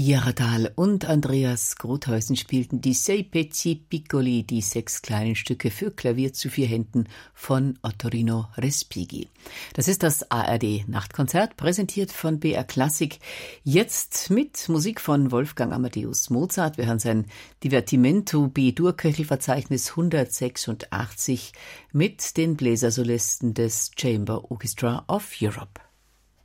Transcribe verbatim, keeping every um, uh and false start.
Maria Radal und Andreas Grothäusen spielten die Sei Pezzi Piccoli, die sechs kleinen Stücke für Klavier zu vier Händen von Ottorino Respighi. Das ist das A R D Nachtkonzert, präsentiert von B R Klassik. Jetzt mit Musik von Wolfgang Amadeus Mozart. Wir hören sein Divertimento B-Dur-Köchelverzeichnis hundertsechsundachtzig mit den Bläsersolisten des Chamber Orchestra of Europe.